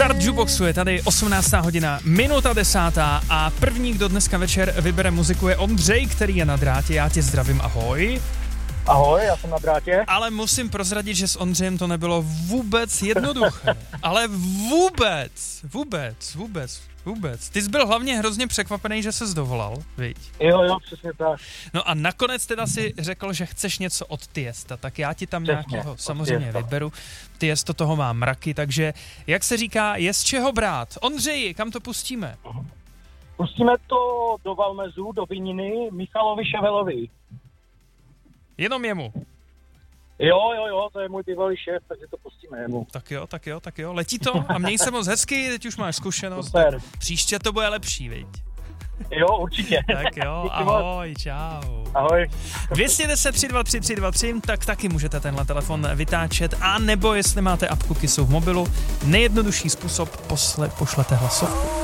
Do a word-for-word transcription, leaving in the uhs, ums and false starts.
Start Jukeboxu je tady osmnáctá hodina, minuta desátá a první, kdo dneska večer vybere muziku, je Ondřej, který je na drátě. Já tě zdravím, ahoj. Ahoj, já jsem na drátě. Ale musím prozradit, že s Ondřejem to nebylo vůbec jednoduché. Ale vůbec, vůbec, vůbec, vůbec. Ty jsi byl hlavně hrozně překvapený, že ses dovolal, viď? Jo, jo, přesně tak. No a nakonec teda si řekl, že chceš něco od Tiesta, tak já ti tam Přesně, nějakého samozřejmě Tiesta. vyberu. Tiesto toho má mraky, takže jak se říká, je z čeho brát. Ondřeji, kam to pustíme? Pustíme to do Valmezu, do Vininy, Michalovi Ševelovi. Jenom jemu. Jo, jo, jo, to je můj bývalý šéf, takže to pustíme jemu. Tak jo, tak jo, tak jo. Letí to a měj se moc hezky, teď už máš zkušenost. Super. Příště to bude lepší, viď? Jo, určitě. Tak jo, ahoj, čau. Ahoj. dvě stě deset tři dva tři tři dva tři, tak taky můžete tenhle telefon vytáčet, a nebo jestli máte apku Kissu v mobilu, nejjednodušší způsob, posle, pošlete hlasovku.